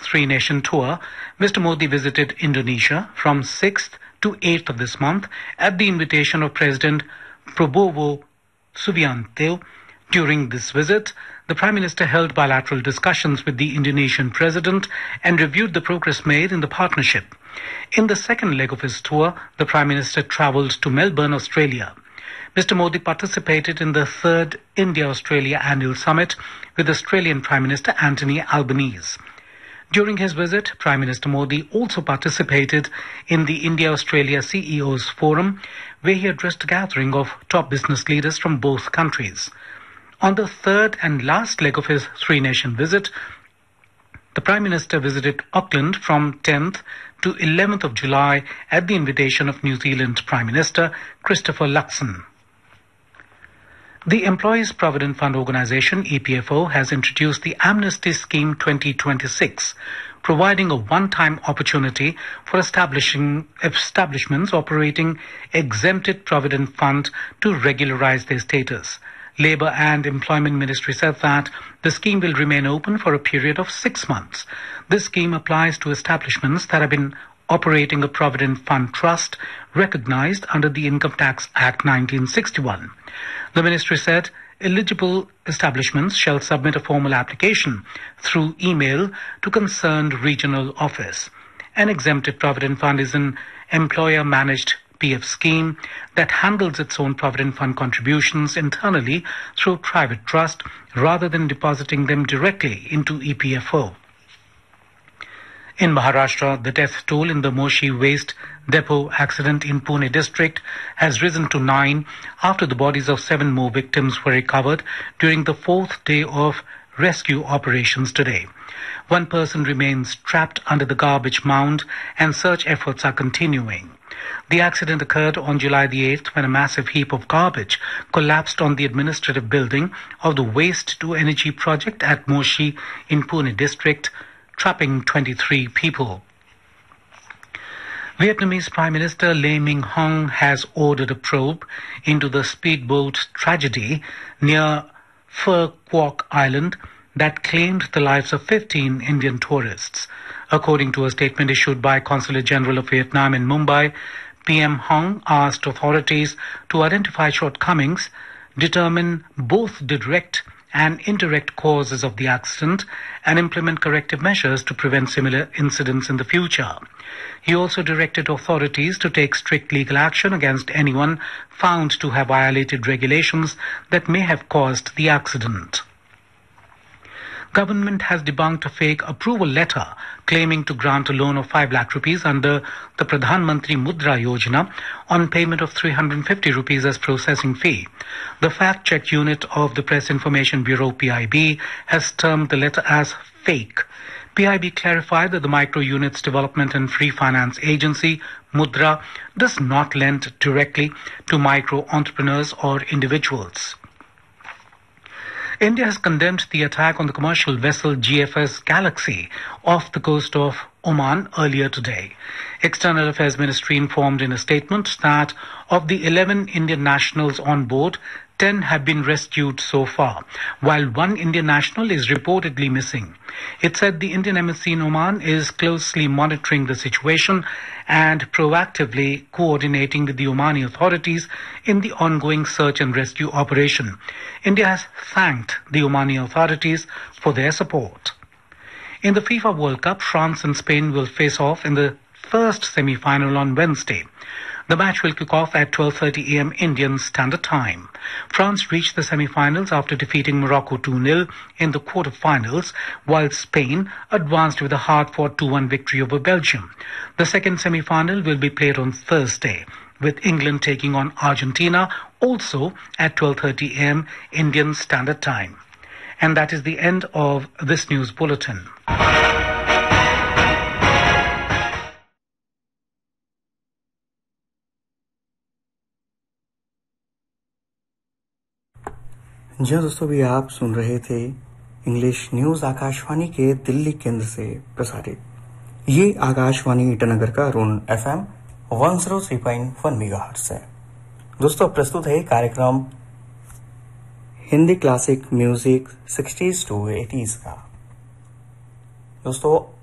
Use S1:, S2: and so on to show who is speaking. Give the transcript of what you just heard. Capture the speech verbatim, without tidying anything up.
S1: three-nation tour, Mister Modi visited Indonesia from sixth to eighth of this month at the invitation of President Prabowo Subianto. During this visit, the Prime Minister held bilateral discussions with the Indonesian President and reviewed the progress made in the partnership. In the second leg of his tour, the Prime Minister travelled to Melbourne, Australia. Mister Modi participated in the third India-Australia Annual Summit with Australian Prime Minister Anthony Albanese. During his visit, Prime Minister Modi also participated in the India-Australia C E Os Forum, where he addressed a gathering of top business leaders from both countries. On the third and last leg of his three-nation visit, the Prime Minister visited Auckland from tenth to eleventh of July at the invitation of New Zealand Prime Minister Christopher Luxon. The Employees Provident Fund Organisation, E P F O, has introduced the Amnesty Scheme twenty twenty-six, providing a one-time opportunity for establishing establishments operating exempted provident fund to regularize their status. Labour and Employment Ministry said that the scheme will remain open for a period of six months. This scheme applies to establishments that have been operating a provident fund trust recognised under the Income Tax Act nineteen sixty-one. The ministry said eligible establishments shall submit a formal application through email to concerned regional office. An exempted provident fund is an employer-managed P F scheme that handles its own provident fund contributions internally through private trust rather than depositing them directly into E P F O. In Maharashtra, the death toll in the Moshi Waste Depot accident in Pune district has risen to nine after the bodies of seven more victims were recovered during the fourth day of rescue operations today. One person remains trapped under the garbage mound and search efforts are continuing. The accident occurred on July the eighth when a massive heap of garbage collapsed on the administrative building of the Waste to Energy project at Moshi in Pune district, trapping twenty-three people. Vietnamese Prime Minister Lê Minh Hong has ordered a probe into the speedboat tragedy near Phuoc Quoc Island that claimed the lives of fifteen Indian tourists. According to a statement issued by Consulate General of Vietnam in Mumbai, P M Hong asked authorities to identify shortcomings, determine both the direct and indirect causes of the accident, and implement corrective measures to prevent similar incidents in the future. He also directed authorities to take strict legal action against anyone found to have violated regulations that may have caused the accident. Government has debunked a fake approval letter claiming to grant a loan of five lakh rupees under the Pradhan Mantri Mudra Yojana on payment of three hundred fifty rupees as processing fee. The fact-check unit of the Press Information Bureau P I B has termed the letter as fake. P I B clarified that the Micro Units Development and Free Finance Agency, Mudra, does not lend directly to micro entrepreneurs or individuals. India has condemned the attack on the commercial vessel G F S Galaxy off the coast of Oman earlier today. External Affairs Ministry informed in a statement that of the eleven Indian nationals on board, ten have been rescued so far, while one Indian national is reportedly missing. It said the Indian embassy in Oman is closely monitoring the situation and proactively coordinating with the Omani authorities in the ongoing search and rescue operation. India has thanked the Omani authorities for their support. In the FIFA World Cup, France and Spain will face off in the first semi-final on Wednesday. The match will kick off at twelve thirty a m Indian Standard Time. France reached the semi-finals after defeating Morocco two nil in the quarter-finals, while Spain advanced with a hard-fought two one victory over Belgium. The second semi-final will be played on Thursday, with England taking on Argentina, also at twelve thirty a m Indian Standard Time. And that is the end of this news bulletin.
S2: जी दोस्तों, भी आप सुन रहे थे English news Akashvani के दिल्ली केंद्र से प्रसारित। ये आकाशवाणी ईटानगर का रून FM one zero three point one megahertz है। दोस्तों, प्रस्तुत है कार्यक्रम Hindi classic music sixties to eighties का। दोस्तों,